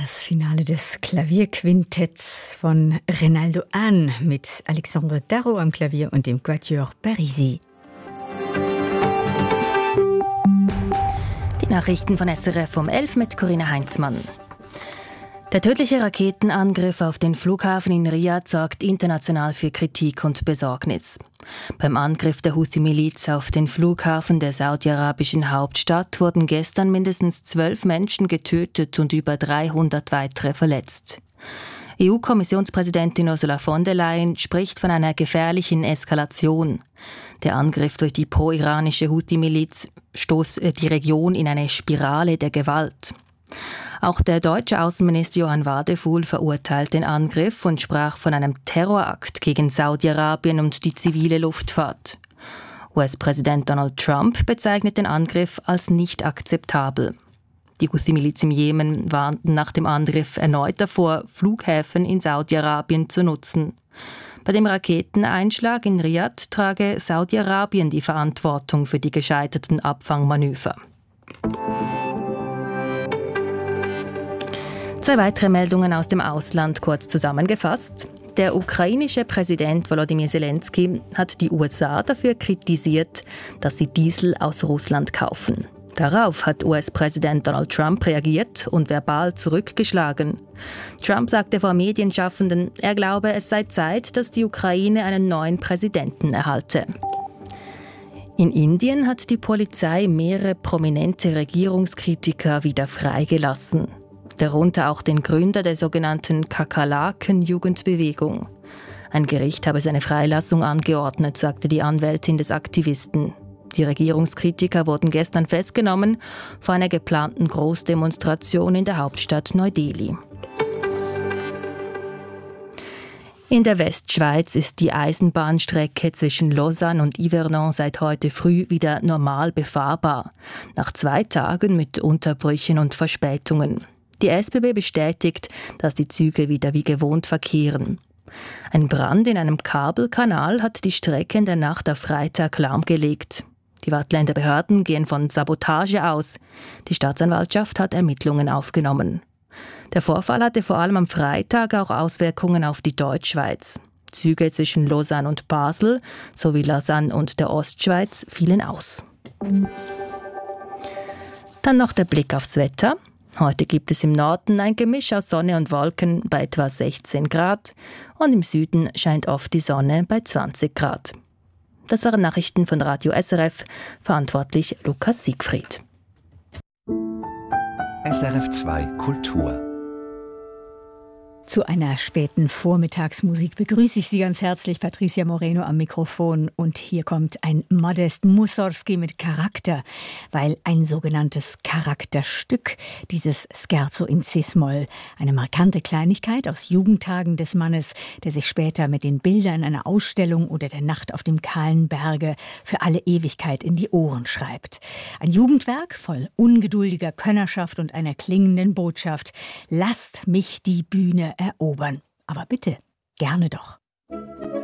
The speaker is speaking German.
Das Finale des Klavierquintetts von Reynaldo Hahn mit Alexandre Darro am Klavier und dem Quatuor Parisi. Die Nachrichten von SRF um 11 mit Corinna Heinzmann. Der tödliche Raketenangriff auf den Flughafen in Riyadh sorgt international für Kritik und Besorgnis. Beim Angriff der Houthi-Miliz auf den Flughafen der saudi-arabischen Hauptstadt wurden gestern mindestens 12 Menschen getötet und über 300 weitere verletzt. EU-Kommissionspräsidentin Ursula von der Leyen spricht von einer gefährlichen Eskalation. Der Angriff durch die pro-iranische Houthi-Miliz stoßt die Region in eine Spirale der Gewalt. Auch der deutsche Außenminister Johann Wadefuhl verurteilt den Angriff und sprach von einem Terrorakt gegen Saudi-Arabien und die zivile Luftfahrt. US-Präsident Donald Trump bezeichnet den Angriff als nicht akzeptabel. Die Houthi-Miliz im Jemen warnten nach dem Angriff erneut davor, Flughäfen in Saudi-Arabien zu nutzen. Bei dem Raketeneinschlag in Riyadh trage Saudi-Arabien die Verantwortung für die gescheiterten Abfangmanöver. Zwei weitere Meldungen aus dem Ausland kurz zusammengefasst. Der ukrainische Präsident Volodymyr Zelensky hat die USA dafür kritisiert, dass sie Diesel aus Russland kaufen. Darauf hat US-Präsident Donald Trump reagiert und verbal zurückgeschlagen. Trump sagte vor Medienschaffenden, er glaube, es sei Zeit, dass die Ukraine einen neuen Präsidenten erhalte. In Indien hat die Polizei mehrere prominente Regierungskritiker wieder freigelassen. Darunter auch den Gründer der sogenannten Kakerlaken-Jugendbewegung. Ein Gericht habe seine Freilassung angeordnet, sagte die Anwältin des Aktivisten. Die Regierungskritiker wurden gestern festgenommen vor einer geplanten Großdemonstration in der Hauptstadt Neu-Delhi. In der Westschweiz ist die Eisenbahnstrecke zwischen Lausanne und Yverdon seit heute früh wieder normal befahrbar. Nach 2 Tagen mit Unterbrüchen und Verspätungen. Die SBB bestätigt, dass die Züge wieder wie gewohnt verkehren. Ein Brand in einem Kabelkanal hat die Strecke in der Nacht auf Freitag lahmgelegt. Die Waadtländer Behörden gehen von Sabotage aus. Die Staatsanwaltschaft hat Ermittlungen aufgenommen. Der Vorfall hatte vor allem am Freitag auch Auswirkungen auf die Deutschschweiz. Züge zwischen Lausanne und Basel sowie Lausanne und der Ostschweiz fielen aus. Dann noch der Blick aufs Wetter. Heute gibt es im Norden ein Gemisch aus Sonne und Wolken bei etwa 16 Grad und im Süden scheint oft die Sonne bei 20 Grad. Das waren Nachrichten von Radio SRF, verantwortlich Lukas Siegfried. SRF 2 Kultur. Zu einer späten Vormittagsmusik begrüße ich Sie ganz herzlich, Patricia Moreno am Mikrofon. Und hier kommt ein Modest Mussorgsky mit Charakter, weil ein sogenanntes Charakterstück, dieses Scherzo in Cis-Moll, eine markante Kleinigkeit aus Jugendtagen des Mannes, der sich später mit den Bildern einer Ausstellung oder der Nacht auf dem kahlen Berge für alle Ewigkeit in die Ohren schreibt. Ein Jugendwerk voll ungeduldiger Könnerschaft und einer klingenden Botschaft. Lasst mich die Bühne erobern. Aber bitte, gerne doch.